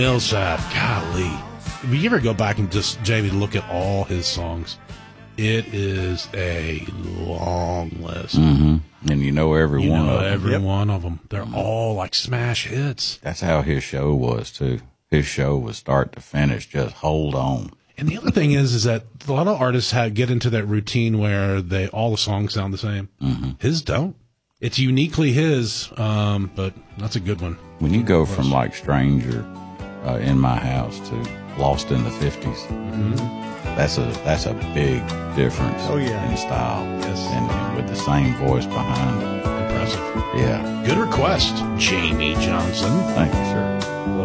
Millsap, golly. If you ever go back and just, Jamie, look at all his songs, it is a long list. Mm-hmm. And you know every one of them. Every one of them. They're all like smash hits. That's how his show was, too. His show was start to finish, just hold on. And the other thing is that a lot of artists get into that routine where all the songs sound the same. Mm-hmm. His don't. It's uniquely his, but that's a good one. When you go from like Stranger in My House to Lost in the 50s, Mm-hmm. that's a big difference in style. Yes. And with the same voice behind it. Impressive. Yeah. Good request, Jamie Johnson. Thank you, sir.